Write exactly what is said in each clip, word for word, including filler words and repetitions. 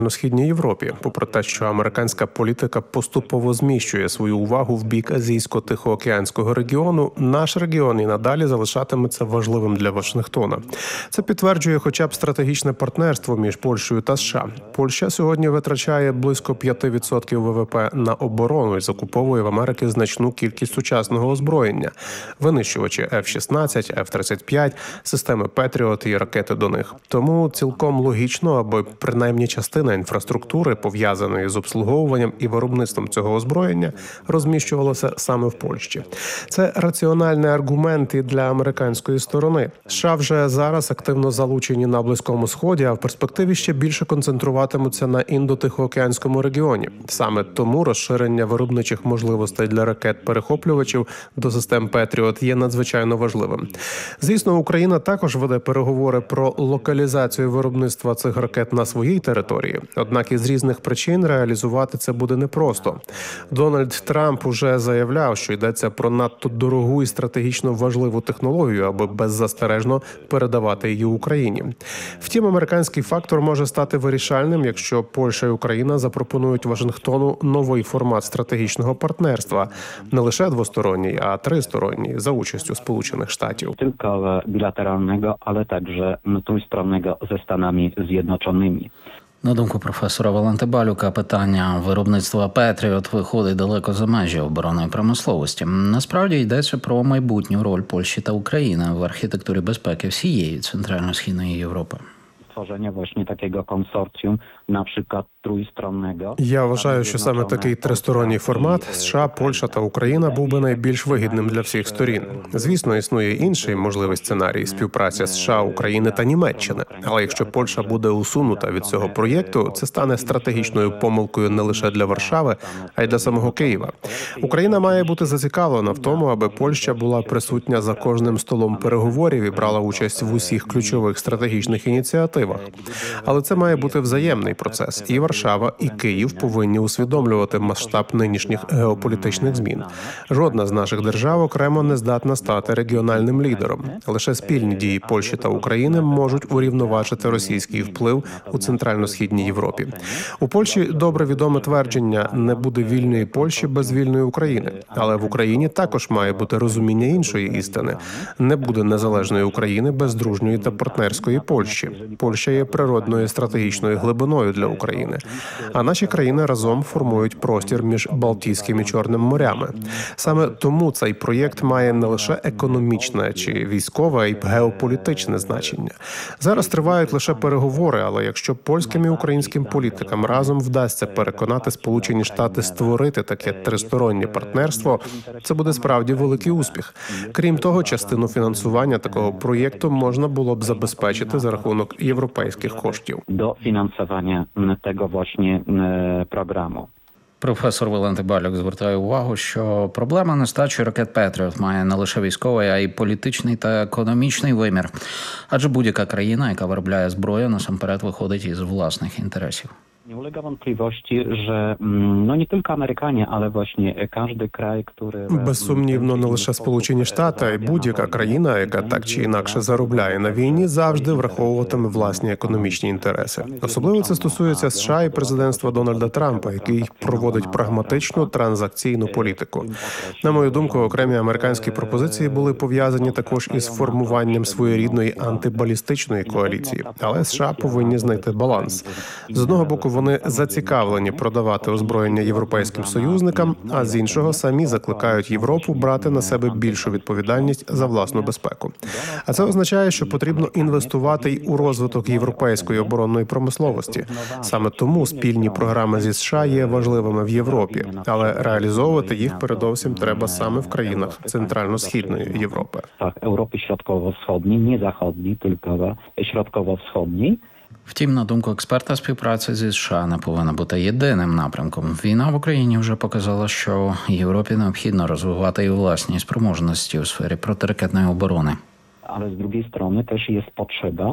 на Східній Європі, попри те, що американська політика поступово зміщує свою увагу в бік Азійсько-Тихоокеанського регіону, наш регіон і надалі залишатиметься важливим для Вашингтона. Це підтверджує хоча б стратегічне партнерство між Польщею та США. Польща сьогодні витрачає близько п'ять відсотків ВВП на оборону і закуповує в Америки значну кількість сучасного озброєння – винищувачі еф шістнадцять, еф тридцять п'ять, системи Петріот і ракети до них. Тому цілком логічно, аби принаймні частина інфраструктури, пов'язаної з обслуговуванням і виробництвом цього озброєння, розміщувалося саме в Польщі. Це раціональний аргумент і для американської сторони. США вже зараз активно залучені на Близькому Сході, а в перспективі ще більше концентруватимуться на Індо-Тихоокеанському регіоні. Саме тому розширення виробничих можливостей для ракет-перехоплювачів до систем Петріот є надзвичайно важливим. Звісно, Україна також веде переговори про локалізацію виробництва цих ракет на своїй території. Однак із різних причин реалізувати це буде непросто. Дональд Трамп уже заявляв, що йдеться про надто дорогу і стратегічно важливу технологію, аби беззастережно передавати її Україні. Втім, американський фактор може стати вирішальним, якщо Польща і Україна запропонують Вашингтону новий формат стратегічного партнерства. Не лише двосторонній, а тристоронній, за участю Сполучених Штатів. Тільки білатерального, але також тристороннього зі Станами З'єдноченими. На думку професора Валенти Балюка, питання виробництва Петріот виходить далеко за межі оборонної промисловості. Насправді йдеться про майбутню роль Польщі та України в архітектурі безпеки всієї Центрально-Східної Європи. Stworzenie właśnie takiego konsorcjum, na przykład trójstronnego. Я вважаю, що саме такий тристоронній формат США, Польща та Україна був би найбільш вигідним для всіх сторін. Звісно, існує інший можливий сценарій – співпраця США, України та Німеччини. Але якщо Польща буде усунута від цього проєкту, це стане стратегічною помилкою не лише для Варшави, а й для самого Києва. Україна має бути зацікавлена в тому, аби Польща була присутня за кожним столом переговорів і брала участь в усіх ключових стратегічних ініціативах. Але це має бути взаємний процес. І Варшава, і Київ повинні усвідомлювати масштаб нинішніх геополітичних змін. Жодна з наших держав окремо не здатна стати регіональним лідером. Лише спільні дії Польщі та України можуть урівноважити російський вплив у Центрально-Східній Європі. У Польщі добре відоме твердження «не буде вільної Польщі без вільної України». Але в Україні також має бути розуміння іншої істини. Не буде незалежної України без дружньої та партнерської Польщі. Польща є природною стратегічною глибиною для України. А наші країни разом формують простір між Балтійським і Чорним морями. Саме тому цей проєкт має не лише економічне чи військове, а й геополітичне значення. Зараз тривають лише переговори, але якщо польським і українським політикам разом вдасться переконати Сполучені Штати створити таке тристороннє партнерство, це буде справді великий успіх. Крім того, частину фінансування такого проєкту можна було б забезпечити за рахунок європейських коштів. До фінансування tego właśnie programu. Професор Валентий Балюк звертає увагу, що проблема нестачі ракет Петріот має не лише військовий, а й політичний та економічний вимір. Адже будь-яка країна, яка виробляє зброю, насамперед виходить із власних інтересів. Nie ulega wątpliwości, że no nie tylko Amerykanie, ale właśnie każdy kraj, który... Безсумнівно, не лише Сполучені Штати, а й будь-яка країна, яка так чи інакше заробляє на війні, завжди враховуватиме власні економічні інтереси. Особливо це стосується США і президентства Дональда Трампа, який проводить прагматичну транзакційну політику. На мою думку, окремі американські пропозиції були пов'язані також із формуванням своєрідної антибалістичної коаліції. Але США повинні знайти баланс. З одного боку, вони зацікавлені продавати озброєння європейським союзникам, а з іншого самі закликають Європу брати на себе більшу відповідальність за власну безпеку. А це означає, що потрібно інвестувати й у розвиток європейської оборонної промисловості. Саме тому спільні програми зі США є важливими в Європі, але реалізовувати їх передовсім треба саме в країнах Центрально-Східної Європи. Так, Європи Środkowo-Wschodniej, не Zachodniej, tylko Środkowo-Wschodniej. Втім, на думку експерта, співпраця зі США не повинна бути єдиним напрямком. Війна в Україні вже показала, що Європі необхідно розвивати і власні спроможності у сфері протиракетної оборони. Але з іншої сторони теж є потреба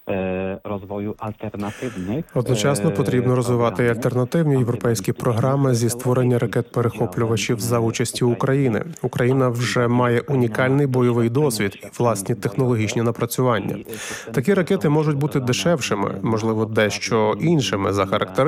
е, розвою альтернативних. Одночасно потрібно розвивати і альтернативні європейські програми зі створення ракет-перехоплювачів за участі України. Україна вже має унікальний бойовий досвід і власні технологічні напрацювання. Такі ракети можуть бути дешевшими, можливо, дещо іншими за характеристиками,